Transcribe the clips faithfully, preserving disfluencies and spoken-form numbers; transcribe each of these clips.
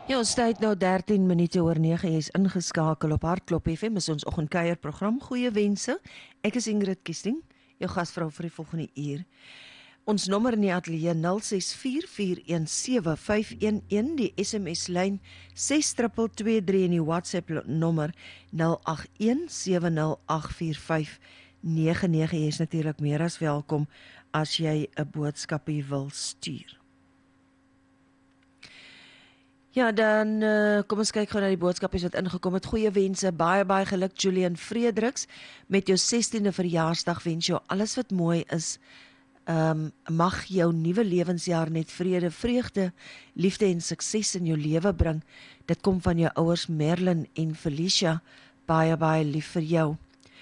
Ja, ons tyd nou dertien minute oor nege, jy is ingeskakel op Hartklop F M, is ons oggendkuierprogram. Goeie wense. Ek is Ingrid Kiesting, jou gasvrou vir die volgende uur. Ons nommer in die ateljee nul ses vier vier een sewe vyf een een, die S M S lyn ses twee twee drie en die WhatsApp nommer nul agt een sewe nul agt vier vyf nege nege. Jy is natuurlik meer as welkom as jy 'n boodskapie wil stuur. Ja, dan uh, kom ons kyk gou na die boodskapies wat ingekom het. Goeie wense, baie baie geluk Julian Fredericks met jou sestiende verjaarsdag. Wens jou alles wat mooi is. Um, mag jou nuwe lewensjaar net vrede, vreugde, liefde en sukses in jou lewe bring. Dit kom van jou ouers Merlin en Felicia. Baie baie lief vir jou.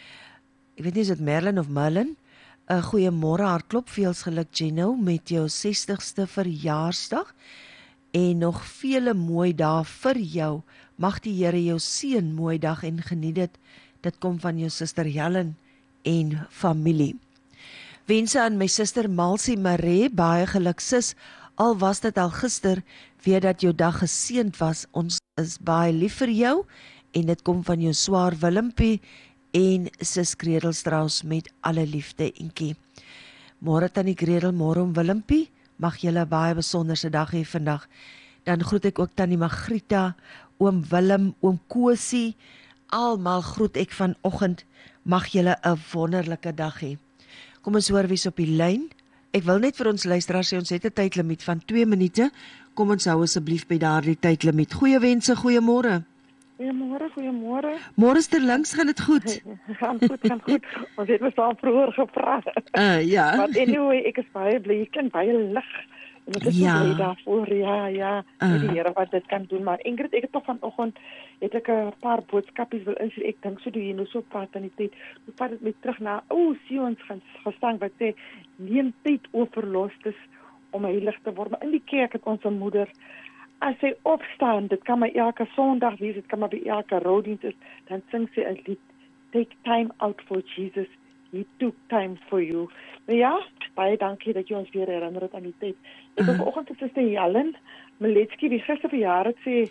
Ek weet nie, is dit Merlin of Merlin? Uh, goeiemôre, Hartklop, veels geluk Gino met jou sestigste verjaarsdag. En nog vele mooi dae vir jou. Mag die Here jou seën, mooi dag en geniet dit. Dit kom van jou suster Helen en familie. Wense aan my suster Malsie Maree, baie geluk sis. Al was dit al gister, weet dat jou dag geseënd was. Ons is baie lief vir jou en dit kom van jou swaar Willempie en sis Gredelstrauss met alle liefde enkie. Môre tannie Gredel, môre om Willempie. Mag julle 'n baie besonderse dag hê vandag. Dan groet ek ook tannie Magrita, oom Willem, oom Kosie. Almal groet ek vanoggend. Mag julle 'n wonderlike dag hê. Kom ons hoor wie's op die lyn. Ek wil net vir ons luisteraars sê ons het 'n tydlimiet van twee minute. Kom ons hou asseblief by daardie tydlimiet. Goeie wense, goeiemôre. Goeiemôre, goeiemôre. Môre is ter links, gaan dit goed? Gaan goed, gaan goed. Ons het mos al vroeër gepraat. Uh, ja. Maar anyway, ek is baie bly, ek kan baie lig. En ek is Ja. so bly daarvoor, ja, ja. Uh. Met die Here wat dit kan doen. Maar Ingrid, ek het toch vanoggend, het ek 'n paar boodskapies wil insien. Ek dink so doen jy nou so praat aan die tyd. Hoe vat dit met terug na, o, oh, Sion gaan gesang wat sê, neem tyd oor verlostes om heilig te word. Maar in die kerk het ons 'n moeder, as sy opstaan, dit kan maar elke Sondag wees, dit kan maar by elke roudiens is, dan sing sy 'n lied, take time out for Jesus, he took time for you. Nou ja, baie dankie dat jy ons weer herinner het aan die tyd. Ek het vanoggend vir suster Helen Maletski, die gister verjaar het, sê,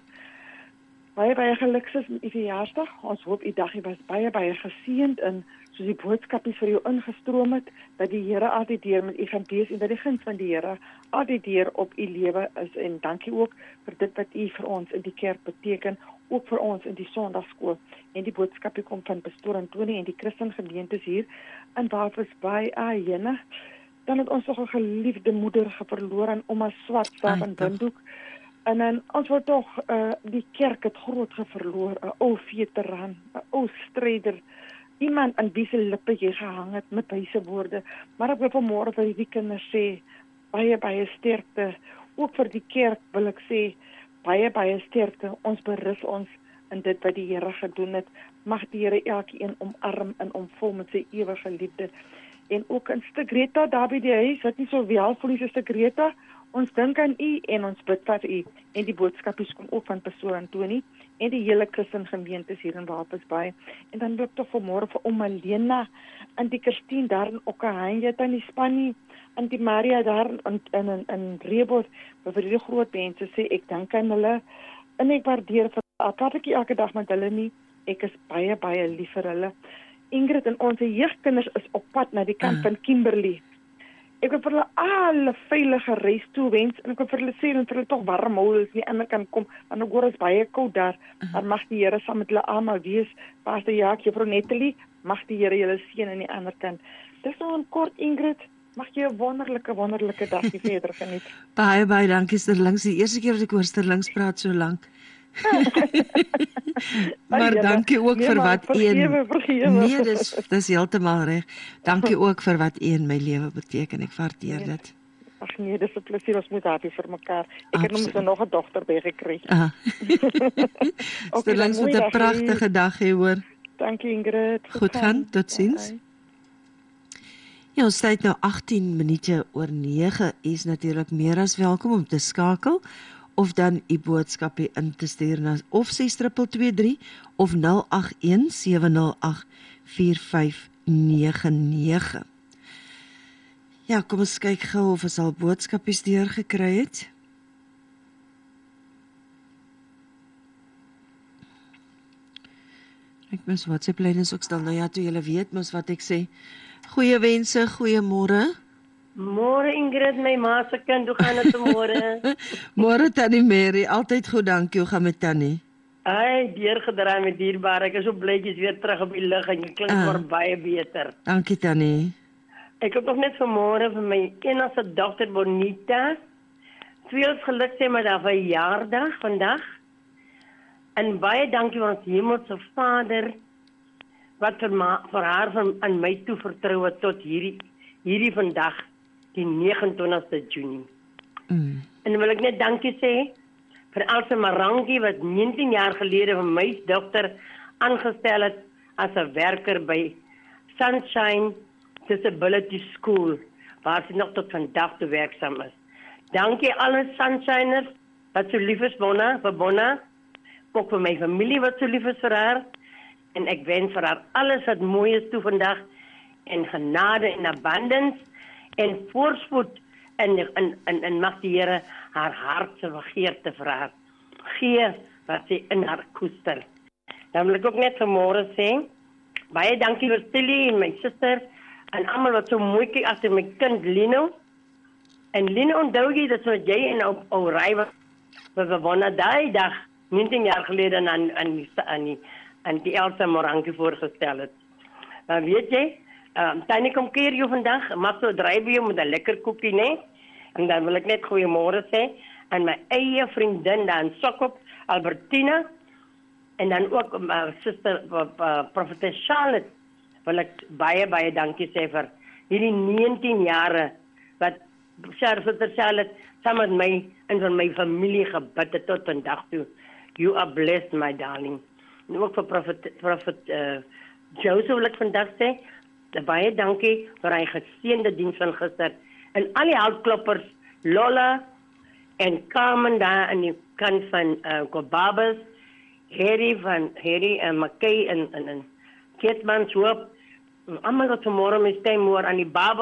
baie baie geluk sis met u verjaarsdag. Ons hoop u dag was baie baie geseënd en soos die boodskapies vir jou ingestroom het, dat die Here altyd deur met u gaan wees en dat die guns van die Here altyd deur op u lewe is. En dankie ook vir dit wat u vir ons in die kerk beteken, ook vir ons in die Sondagskool. En die boodskapie kom van pastoor Antonie en die Christengemeentes hier in Walvisbaai, Jenne. Dan het ons nog 'n geliefde moeder verloor aan Oma Swartstad in Windhoek. En dan ons word tog uh, die kerk het groot verloor, 'n ou veteraan, 'n ou stryder, iemand aan wie se lippe jy gehang het met wyse woorde. Maar ek wil vanmôre vir die kinders sê, baie baie sterkte. Ook vir die kerk wil ek sê, baie baie sterkte. Ons berus ons in dit wat die Here gedoen het. Mag die Here elkeen omarm en omvul met sy ewige liefde. En ook in Stegreta, daar by die huis, wat nie so wel voel is Stegreta, ons dink aan u en ons bid vir u. En die boodskapies kom ook van pastoor Antonie en die hele Christengemeentes hier in Walvisbaai. En dan loop toch vanmôre vir ouma Lena en die Christine daar in Okahanje, aan die Spanie, en die Maria daar in, in, in, in Rebos, vir die groot mense sê, ek dink aan hulle, en ek waardeer vir hulle, praat ek elke dag met hulle nie, ek is baie, baie lief vir hulle. Ingrid en onze jeugdkinders is op pad na die kant van Kimberley. Ek wil vir hulle alle veilige reis toewens, en ek wil vir hulle sê, en vir hulle toch warm hou, as die ander kan kom, want ek hoor is baie koud daar, maar mag die Here saam met hulle almal wees, Pastor Jaak, Juffrou Natalie, mag die Here julle seën aan die ander kant. Dis nou een kort, Ingrid, mag jy 'n wonderlike, wonderlike dag die verder geniet. Baie, baie dankie Sterlings, die eerste keer dat ek hoor Sterlings praat so lank. Maar dankie ook nee, vir maar wat vergewe, een... vergewe. Nee, dis, dis heeltemal reg. Dankie ook vir wat een in my lewe beteken, ek waardeer Nee. dit. Ag nee, dis 'n plesier, ons moet happy vir mekaar. Ek het Absoluut. nog nog 'n dogter by gekry. Ah. Okay, Sterlings, dan wat 'n mooi dag, pragtige dag hê, hoor. Dankie Ingrid. Goed gaan, totsiens. Bye. Ja, ons tyd nou agttien minute oor nege, is natuurlik meer as welkom om te skakel, of dan u boodskapie in te stuur na of ses twee twee drie of nul agt een sewe nul agt vier vyf nege nege. Ja, kom ons kyk gou of ons al boodskapies deurgekry het. Ek mis WhatsApp lyn is ook stil. Nou ja, toe julle weet mos wat ek sê. Goeie wense, goeiemôre. Môre Ingrid, my ma se kind, hoe gaan dit môre? Môre Tannie Mary, altyd goed, dankie. Hoe gaan met Tannie? Ai, deurgedraai met dierbaar. Ek is so bly jy's weer terug op die lug en jy klink Ah. maar baie beter. Dankie Tannie. Ek het nog net vanmôre vir my enigste dogter Bonita veel geluk sê met haar verjaardag vandag. En baie dankie aan ons Hemelse Vader wat vir, ma, vir haar van aan my toe vertrou het tot hierdie hierdie vandag, die negenentwintigste Junie. Mm. En wil ek net dankie sê vir Elsa Marangi wat negentien jaar gelede vir my dogter aangestel het as 'n werker by Sunshine Disability School, waar sy nog tot vandag toe werksaam is. Dankie alle Sunshiners wat so lief is Bonna, vir Bonna, ook vir my familie wat so lief is vir haar. En ek wens vir haar alles wat mooi is toe vandag en genade en abundance en voorspoed en en en, en mag die Here haar hart se begeerte vir haar gee wat sy in haar koester. Dan wil ek ook net vanmôre sê, baie dankie vir Tilly en my suster en almal wat so mooi kyk agter my kind Lino. En Lino onthou jy dat wat jy en ou ou Ry was vir Bewonna daai dag negentien jaar gelede aan aan aan die aan die Elsa Morangi voorgestel het. Dan weet jy, um, Tannie kom keer jou vandag, maak so dry by jou met 'n lekker koekie, né? En dan wil ek net goeiemôre sê aan my eie vriendin daar in Sokop, Albertina, en dan ook my suster uh, Profetes Charlotte, wil ek baie baie dankie sê vir hierdie negentien jare wat Suster Charlotte saam met my en van my familie gebid het tot vandag toe. You are blessed, my darling. En ook vir Prophet, Prophet uh, Joseph wil ek vandag sê, baie dankie vir hy geseënde diens van gister. En al die hartkloppers, Lola en Carmen daar aan die kant van uh, Kobabas, Harry van Harry en McKay en en, en Keetmans hoop. Almal wat vanmôre my stem hoor aan die baba